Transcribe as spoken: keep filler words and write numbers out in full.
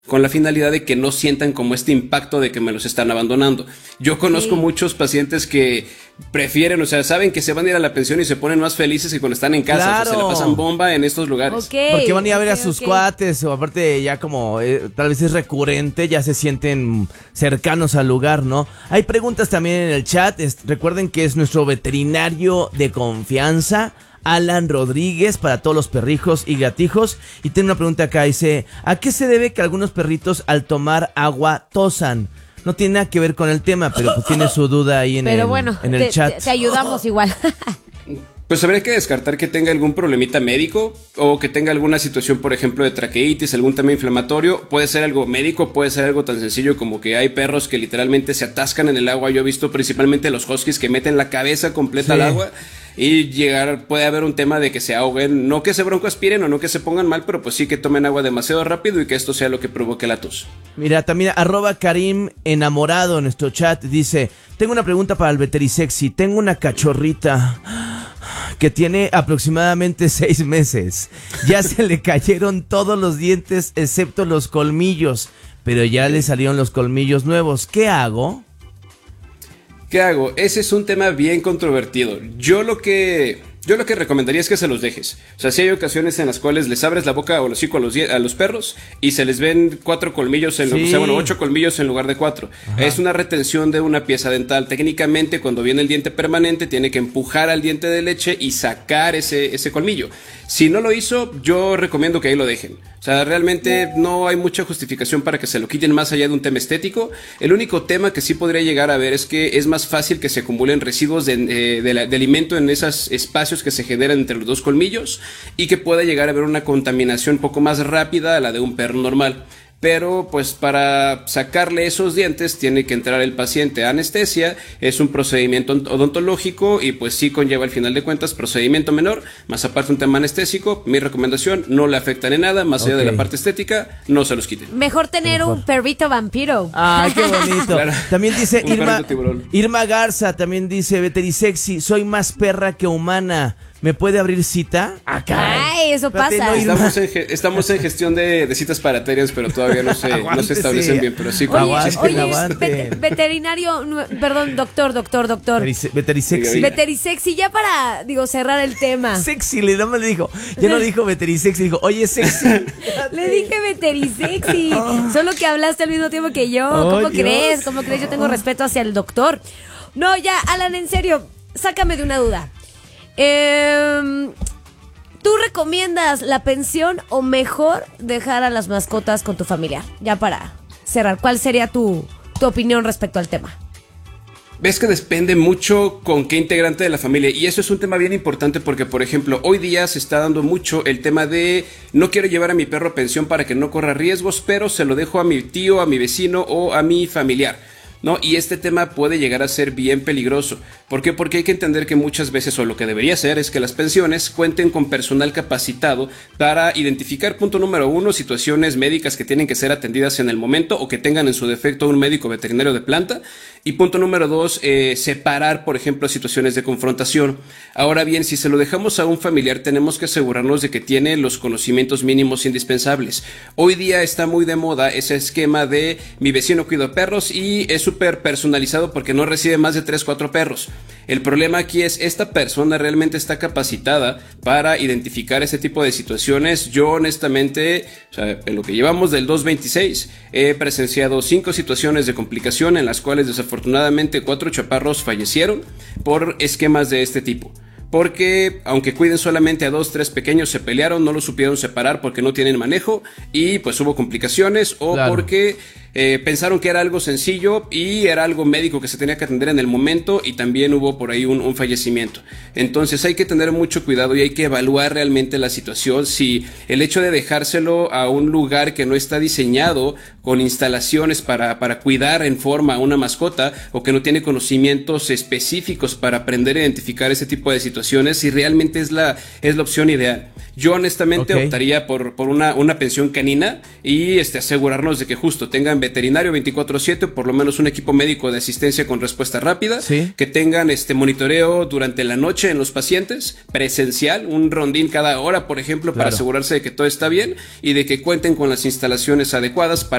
con la finalidad de que no sientan como este impacto de que me los están abandonando. Yo conozco sí. muchos pacientes que prefieren, o sea, saben que se van a ir a la pensión y se ponen más felices que cuando están en casa, claro. o sea, se la pasan bomba en estos lugares. Okay, porque van a ir a ver okay, a sus okay. cuates, o aparte ya como eh, tal vez es recurrente, ya se sienten cercanos al lugar, ¿no? Hay preguntas también en el chat, es, recuerden que es nuestro veterinario de confianza, Alan Rodríguez, para todos los perrijos y gatijos. Y tiene una pregunta acá, dice: ¿a qué se debe que algunos perritos al tomar agua tosan? No tiene nada que ver con el tema, pero pues tiene su duda ahí en pero el, bueno, en el te, chat. Te, te ayudamos igual. Pues habría que descartar que tenga algún problemita médico o que tenga alguna situación, por ejemplo, de traqueitis, algún tema inflamatorio. Puede ser algo médico, puede ser algo tan sencillo como que hay perros que literalmente se atascan en el agua. Yo he visto principalmente los huskies que meten la cabeza completa sí. al agua y llegar, puede haber un tema de que se ahoguen, no que se broncoaspiren o no que se pongan mal, pero pues sí que tomen agua demasiado rápido y que esto sea lo que provoque la tos. Mira, también arroba Karim enamorado en nuestro chat dice: tengo una pregunta para el Veterisexy, tengo una cachorrita que tiene aproximadamente seis meses. Ya se le cayeron todos los dientes excepto los colmillos, pero ya le salieron los colmillos nuevos. ¿Qué hago? ¿Qué hago? Ese es un tema bien controvertido. Yo lo que... Yo lo que recomendaría es que se los dejes. O sea, si hay ocasiones en las cuales les abres la boca o el hocico a los, a los perros y se les ven cuatro colmillos, en sí. o sea, bueno, ocho colmillos en lugar de cuatro. Ajá. Es una retención de una pieza dental. Técnicamente, cuando viene el diente permanente, tiene que empujar al diente de leche y sacar ese, ese colmillo. Si no lo hizo, yo recomiendo que ahí lo dejen. O sea, realmente no hay mucha justificación para que se lo quiten más allá de un tema estético. El único tema que sí podría llegar a ver es que es más fácil que se acumulen residuos de, eh, de, la, de alimento en esos espacios que se generan entre los dos colmillos y que pueda llegar a haber una contaminación un poco más rápida a la de un perro normal. Pero pues para sacarle esos dientes tiene que entrar el paciente a anestesia, es un procedimiento odontológico y pues sí conlleva al final de cuentas procedimiento menor, más aparte un tema anestésico. Mi recomendación, no le afectan en nada, más allá okay. de la parte estética, no se los quiten. Mejor tener Mejor. un perrito vampiro. Ay, qué bonito. Claro. También dice Irma, Irma Garza, también dice: Veterisexy, soy más perra que humana. ¿Me puede abrir cita? Acá. Ay, eso Espérate, pasa. No, estamos, en, estamos en gestión de, de citas paraterias, pero todavía no se, no se establecen bien, pero sí. Oye, aguante, oye aguante. veterinario, perdón, doctor, doctor, doctor. Veterisexy. Veterisexy, ya para, digo, cerrar el tema. Sexy, le, no me le dijo. Ya no dijo Veterisexy, dijo, oye, sexy. Le dije Veterisexy. Oh. Solo que hablaste al mismo tiempo que yo. Oh, ¿Cómo Dios. crees? ¿Cómo crees? Yo tengo respeto hacia el doctor. No, ya, Alan, en serio, sácame de una duda. Eh, ¿Tú recomiendas la pensión o mejor dejar a las mascotas con tu familiar? Ya para cerrar, ¿cuál sería tu, tu opinión respecto al tema? Ves que depende mucho con qué integrante de la familia, y eso es un tema bien importante porque, por ejemplo, hoy día se está dando mucho el tema de no quiero llevar a mi perro a pensión para que no corra riesgos, pero se lo dejo a mi tío, a mi vecino o a mi familiar, ¿no? Y este tema puede llegar a ser bien peligroso. ¿Por qué? Porque hay que entender que muchas veces, o lo que debería ser, es que las pensiones cuenten con personal capacitado para identificar, punto número uno, situaciones médicas que tienen que ser atendidas en el momento o que tengan en su defecto un médico veterinario de planta. Y punto número dos, eh, separar, por ejemplo, situaciones de confrontación. Ahora bien, si se lo dejamos a un familiar, tenemos que asegurarnos de que tiene los conocimientos mínimos indispensables. Hoy día está muy de moda ese esquema de mi vecino cuida perros y es súper personalizado porque no recibe más de tres, cuatro perros. El problema aquí es, ¿esta persona realmente está capacitada para identificar ese tipo de situaciones? Yo honestamente, o sea, en lo que llevamos del dos veintiséis, he presenciado cinco situaciones de complicación en las cuales desafortunadamente cuatro chaparros fallecieron por esquemas de este tipo. Porque aunque cuiden solamente a dos, tres pequeños, se pelearon, no los supieron separar porque no tienen manejo y pues hubo complicaciones, o claro. porque eh, pensaron que era algo sencillo y era algo médico que se tenía que atender en el momento y también hubo por ahí un, un fallecimiento. Entonces hay que tener mucho cuidado y hay que evaluar realmente la situación. Si el hecho de dejárselo a un lugar que no está diseñado con instalaciones para, para cuidar en forma a una mascota o que no tiene conocimientos específicos para aprender a identificar ese tipo de situaciones, situaciones si realmente es la, es la opción ideal. Yo honestamente Okay. optaría por, por una, una pensión canina y este, asegurarnos de que justo tengan veterinario veinticuatro siete, por lo menos un equipo médico de asistencia con respuesta rápida, Sí. que tengan este monitoreo durante la noche en los pacientes, presencial, un rondín cada hora, por ejemplo, para Claro. asegurarse de que todo está bien y de que cuenten con las instalaciones adecuadas para